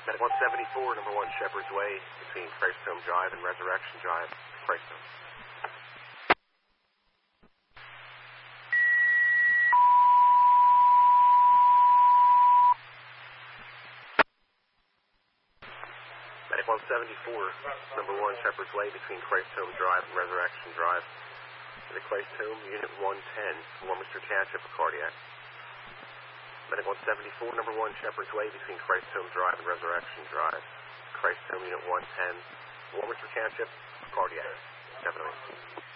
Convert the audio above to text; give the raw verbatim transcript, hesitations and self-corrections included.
Medic one seventy-four, number one Shepherd's Way, between Christome Drive and Resurrection Drive, Christome. Medic one seventy-four, number one Shepherd's Way, between Christome Drive and Resurrection Drive. Medic Christome, Unit one ten, Warminster Township, a cardiac. Medic one seventy-four, number one Shepherd's Way, between Christome Drive and Resurrection Drive. Christome, Unit one ten, Warminster Township, cardiac. seven oh eight.